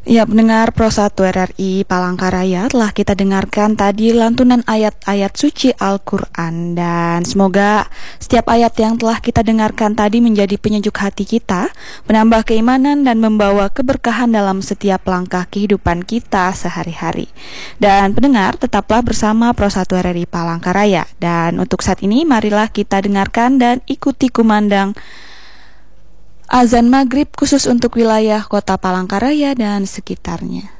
Ya, pendengar Pro 1 RRI Palangkaraya, telah kita dengarkan tadi lantunan ayat-ayat suci Al-Quran. Dan semoga setiap ayat yang telah kita dengarkan tadi menjadi penyejuk hati kita, menambah keimanan dan membawa keberkahan dalam setiap langkah kehidupan kita sehari-hari. Dan pendengar, tetaplah bersama Pro 1 RRI Palangkaraya. Dan untuk saat ini, marilah kita dengarkan dan ikuti kumandang azan maghrib khusus untuk wilayah kota Palangkaraya dan sekitarnya.